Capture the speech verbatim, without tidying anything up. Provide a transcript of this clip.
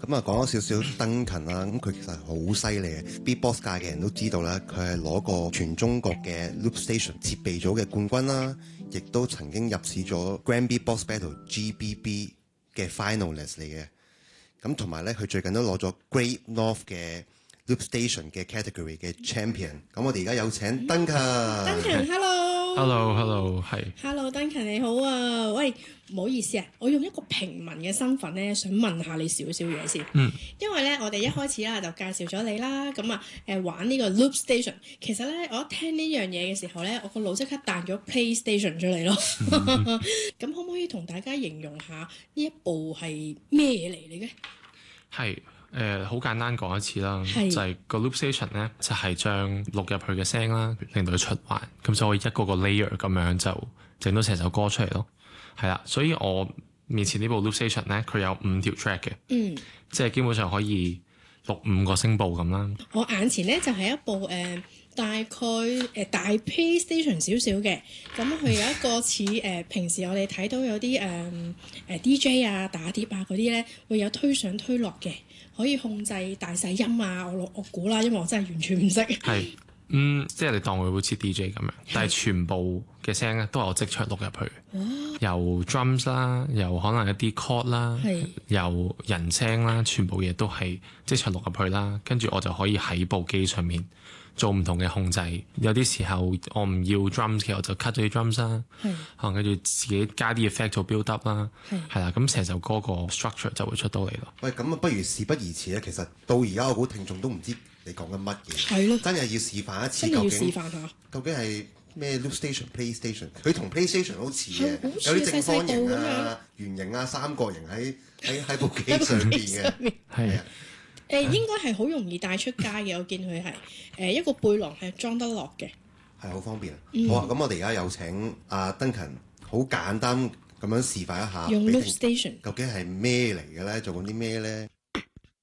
咁啊，講咗少少 Duncan 啦，咁佢其實好犀利嘅 Beatbox 界嘅人都知道啦，佢係攞過全中國嘅 Loop Station 設備組嘅冠軍啦，亦都曾經入試咗 Grand Beatbox Battle G B B 嘅 Finalist 嚟嘅。咁同埋咧，佢最近都攞咗 Great North 嘅 Loop Station 嘅 category 嘅 champion。咁我哋而家有請 Duncan。 Duncan，hello。Hello，Hello， 係。 Hello，Duncan 你好啊，喂，唔好意思啊，我用一個平民嘅身份咧，想問下你少少嘢先。 嗯。 因為咧，我哋一開始啦就介紹咗你啦，咁啊誒玩呢個 Loop Station。其實咧，我一聽呢樣嘢嘅時候咧，我個腦即刻彈咗 PlayStation 出嚟咯。咁、嗯、可唔可以同大家形容下呢一部係咩嘢嚟嚟嘅？ 係。誒好、呃、簡單講一次啦，是就係個 loop station 咧，就係、是、將錄入去嘅聲啦，令到佢出環，咁就可以一個個 layer 咁樣就整到成首歌出嚟咯。係啦，所以我面前呢部 loop station 咧，佢有五條 track 嘅，嗯，即係基本上可以錄五個聲部咁啦。 我眼前咧就係、是、一部誒、呃、大概誒、呃、大 PlayStation 少少嘅，咁佢有一個似誒、呃、平時我哋睇到有啲誒誒 D J 啊打碟啊嗰啲咧，會有推上推落嘅。可以控制大細音啊！我我估啦，因為我真係完全唔識。 係，嗯，即係你當佢會似 D J 咁樣，但係全部嘅聲咧都係我即場錄入去。哇！由 drums 啦，由可能一啲 chord 啦，是由人聲啦，全部嘢都係即場錄入去啦。跟住我就可以喺部機上面做唔同嘅控制。有啲時候我唔要 drums 嘅，我就 cut 咗啲 drums 啦。係是，可能跟住自己加啲 effect 做 build up 啦。係是，係啦，咁成首歌個 structure 就會出到嚟咯。 喂，咁啊，不如事不宜遲咧。其實到而家我估聽眾都唔知你講緊乜嘢。係咯的，真係要示範一次。 真係要示範下。 究竟係咩 loop station、PlayStation？佢同 PlayStation 好似嘅， 有啲正方形啊、圓形啊、三角形喺喺喺部機上邊嘅。係啊。 誒、呃、應該係好容易帶出街嘅，我見佢係誒一個背囊係裝得落嘅， 係好方便啊！嗯、好啊，咁我哋而家有請阿 Duncan，好簡單咁樣示範一下， 用 Loop Station 究竟係咩嚟嘅咧？做緊啲咩咧？